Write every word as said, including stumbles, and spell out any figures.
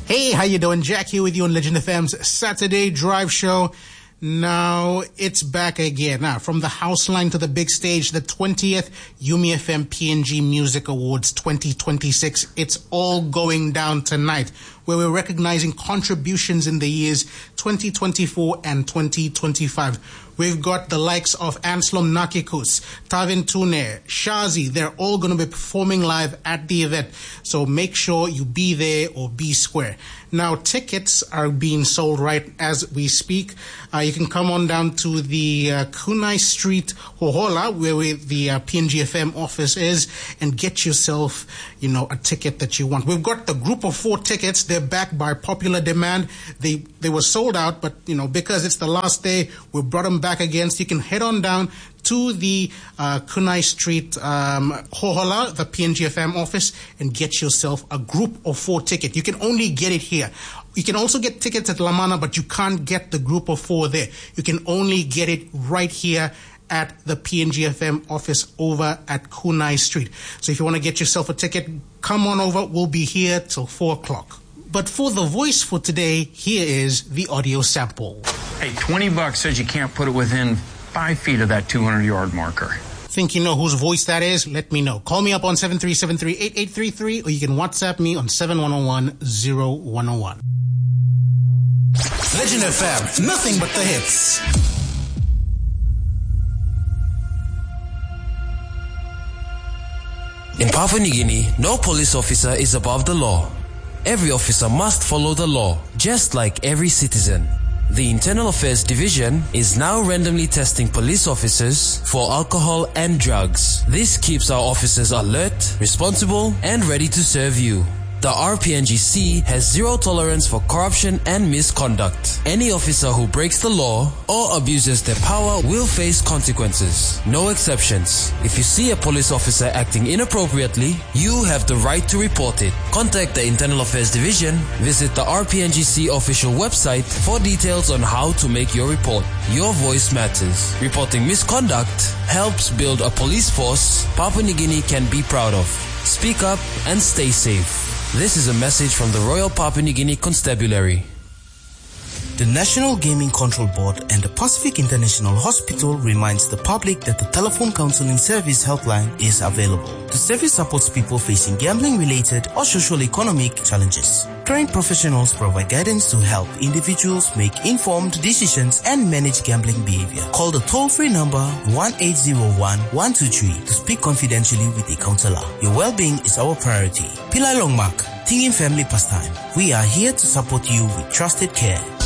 Hey, how you doing? Jack here with you on Legend F M's Saturday Drive Show. Now, it's back again. Now, from the house line to the big stage, the twentieth Yumi F M P N G Music Awards twenty twenty-six. It's all going down tonight, where we're recognizing contributions in the years twenty twenty-four and twenty twenty-five. We've got the likes of Anselm Nakikus, Tavin Tune, Shazi. They're all going to be performing live at the event. So make sure you be there or be square. Now, tickets are being sold right as we speak. Uh, you can come on down to the uh, Kunai Street, Hohola, where we, the uh, P N G F M office is, and get yourself, you know, a ticket that you want. We've got the group of four tickets. They're back by popular demand. They they were sold out, but, you know, because it's the last day, we brought them back again. So you can head on down to the uh, Kunai Street, um, Hohola, the P N G F M office, and get yourself a group of four ticket. You can only get it here. You can also get tickets at Lamana, but you can't get the group of four there. You can only get it right here at the P N G F M office over at Kunai Street. So if you want to get yourself a ticket, come on over. We'll be here till four o'clock. But for the voice for today, here is the audio sample. Hey, twenty bucks says you can't put it within five feet of that two hundred yard marker. Think you know whose voice that is? Let me know. Call me up on seven three seven three, eight eight three three, or you can WhatsApp me on seven one zero one, zero one zero one. Legend F M, nothing but the hits. In Papua New Guinea, no police officer is above the law. Every officer must follow the law, just like every citizen. The Internal Affairs Division is now randomly testing police officers for alcohol and drugs. This keeps our officers alert, responsible, and ready to serve you. The R P N G C has zero tolerance for corruption and misconduct. Any officer who breaks the law or abuses their power will face consequences. No exceptions. If you see a police officer acting inappropriately, you have the right to report it. Contact the Internal Affairs Division. Visit the R P N G C official website for details on how to make your report. Your voice matters. Reporting misconduct helps build a police force Papua New Guinea can be proud of. Speak up and stay safe. This is a message from the Royal Papua New Guinea Constabulary. The National Gaming Control Board and the Pacific International Hospital reminds the public that the telephone counseling service helpline is available. The service supports people facing gambling-related or socio-economic challenges. Trained professionals provide guidance to help individuals make informed decisions and manage gambling behavior. Call the toll-free number one eight zero one, one two three to speak confidentially with a counselor. Your well-being is our priority. Pillai Longmark, Tingin Family Pastime. We are here to support you with trusted care.